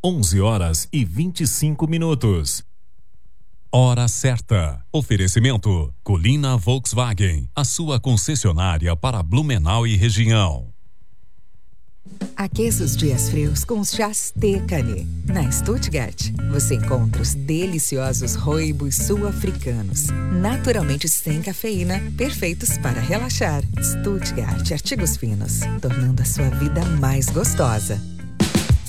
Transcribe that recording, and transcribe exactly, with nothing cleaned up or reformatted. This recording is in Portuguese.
onze horas e vinte e cinco minutos. Hora certa. Oferecimento Colina Volkswagen, a sua concessionária para Blumenau e região. Aqueça os dias frios com os chás Tecane. Na Stuttgart, você encontra os deliciosos rooibos sul-africanos, naturalmente sem cafeína, perfeitos para relaxar. Stuttgart Artigos Finos, tornando a sua vida mais gostosa.